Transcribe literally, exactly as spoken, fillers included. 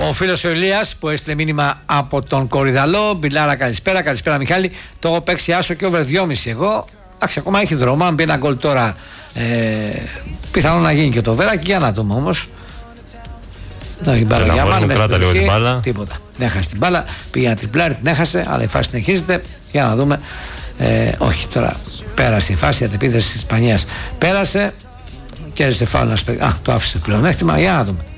Ο φίλος ο Ηλίας που έστειλε μήνυμα από τον Κορυδαλό. Μπιλάρα, καλησπέρα, καλησπέρα Μιχάλη. Το έχω παίξει άσο και over δυόμισι εγώ. Εντάξει, ακόμα έχει δρόμο. Αν μπει ένα γκολ τώρα, ε, πιθανόν να γίνει και το βεράκι. Για να δούμε όμως. Δεν μπάλα για μάλλον. Κράτα λίγο την μπάλα. Τίποτα. Δεν έχασε την μπάλα. Πήγε ένα τριπλάρι, την έχασε. Αλλά η φάση συνεχίζεται. Για να δούμε. Ε, όχι, τώρα πέρασε η φάση. Η αντεπίθεση της Ισπανίας πέρασε. Κέρδισε φάουλ. Α, το άφησε πλεονέκτημα. Για να δούμε.